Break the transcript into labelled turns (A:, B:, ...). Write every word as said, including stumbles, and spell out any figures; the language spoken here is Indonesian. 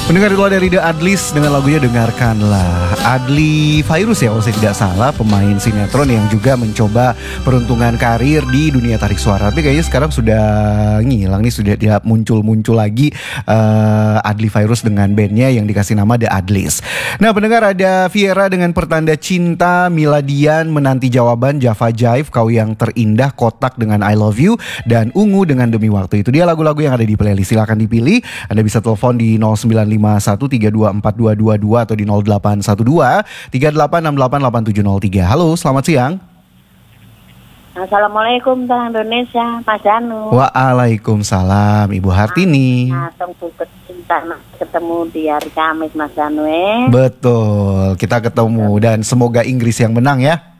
A: Pendengar itu dari The Adlis dengan lagunya Dengarkanlah. Adly Fairuz ya kalau saya tidak salah, pemain sinetron yang juga mencoba peruntungan karir di dunia tarik suara. Tapi kayaknya sekarang sudah ngilang nih, sudah tidak muncul-muncul lagi uh, Adly Fairuz dengan bandnya yang dikasih nama The Adlis. Nah pendengar, ada Viera dengan Pertanda Cinta, Miladian menanti jawaban, Java Jive, Kau Yang Terindah, Kotak dengan I Love You, dan Ungu dengan Demi Waktu. Itu dia lagu-lagu yang ada di playlist. Silahkan dipilih. Anda bisa telepon di nol sembilan lima satu tiga dua empat dua dua dua atau di nol delapan satu dua tiga delapan enam delapan delapan tujuh nol tiga. Halo, selamat siang.
B: Assalamualaikum Bang Indonesia, Mas Danu.
A: Waalaikumsalam, Ibu Hartini.
B: Nah, tunggu cinta ketemu di hari Kamis, Mas Danu. Eh.
A: Betul, kita ketemu dan semoga Inggris yang menang ya.